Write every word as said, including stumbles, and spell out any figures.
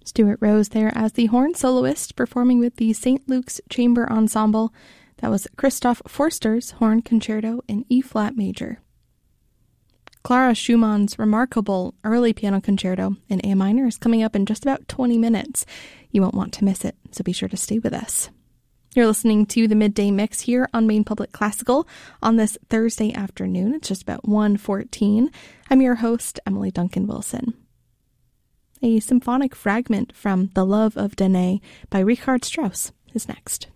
Stuart Rose there as the horn soloist, performing with the Saint Luke's Chamber Ensemble. That was Christoph Forster's Horn Concerto in E-flat major. Clara Schumann's remarkable early piano concerto in A minor is coming up in just about twenty minutes. You won't want to miss it, so be sure to stay with us. You're listening to the Midday Mix here on Maine Public Classical on this Thursday afternoon. It's just about one fourteen. I'm your host, Emily Duncan Wilson. A symphonic fragment from The Love of Danae by Richard Strauss is next.